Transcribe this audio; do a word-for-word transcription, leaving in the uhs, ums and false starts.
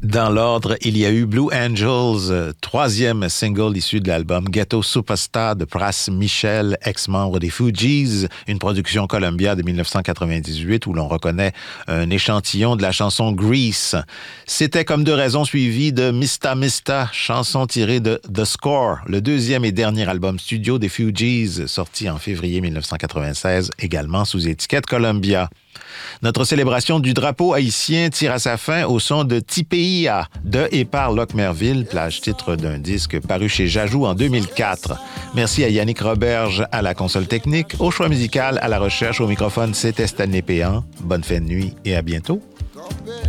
Dans l'ordre, il y a eu Blue Angels, euh, troisième single issu de l'album Ghetto Superstar de Pras Michel, ex-membre des Fugees, une production Columbia de dix-neuf cent quatre-vingt-dix-huit où l'on reconnaît un échantillon de la chanson Grease. C'était Comme de raison suivi de Mista Mista, chanson tirée de The Score, le deuxième et dernier album studio des Fugees, sorti en février dix-neuf cent quatre-vingt-seize, également sous étiquette Columbia. Notre célébration du drapeau haïtien tire à sa fin au son de Tipeia de et par Locke Merville, plage titre d'un disque paru chez Jajou en deux mille quatre. Merci à Yannick Roberge à la console technique, au choix musical, à la recherche, au microphone, c'était Stanley Péan. Bonne fin de nuit et à bientôt.